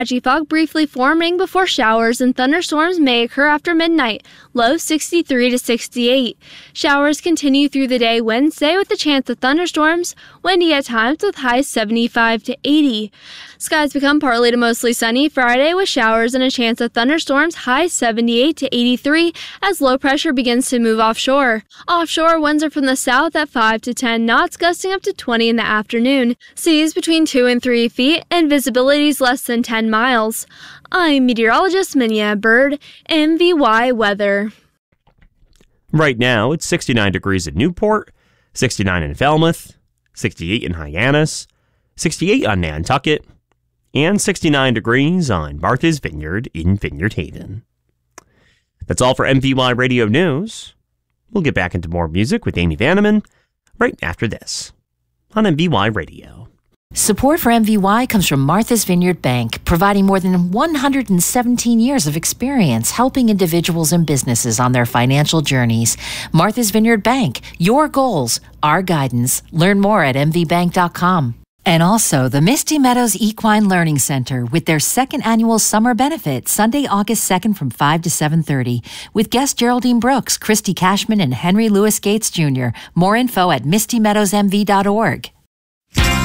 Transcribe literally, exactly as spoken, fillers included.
Patchy fog briefly forming before showers and thunderstorms may occur after midnight, low sixty-three to sixty-eight. Showers continue through the day Wednesday with a chance of thunderstorms, windy at times with highs seventy-five to eighty. Skies become partly to mostly sunny Friday with showers and a chance of thunderstorms, highs seventy-eight to eighty-three as low pressure begins to move offshore. Offshore winds are from the south at five to ten knots, gusting up to twenty in the afternoon. Seas between two and three feet and visibilities less than ten miles. I'm meteorologist Minya Bird, M V Y Weather. Right now, it's sixty-nine degrees in Newport, sixty-nine in Falmouth, sixty-eight in Hyannis, sixty-eight on Nantucket, and sixty-nine degrees on Martha's Vineyard in Vineyard Haven. That's all for M V Y Radio News. We'll get back into more music with Amy Vanneman right after this on M V Y Radio. Support for M V Y comes from Martha's Vineyard Bank, providing more than one hundred seventeen years of experience helping individuals and businesses on their financial journeys. Martha's Vineyard Bank, your goals, our guidance. Learn more at m v bank dot com. And also the Misty Meadows Equine Learning Center with their second annual summer benefit, Sunday, August second from five to seven thirty, with guests Geraldine Brooks, Christy Cashman, and Henry Louis Gates Junior More info at misty meadows m v dot org.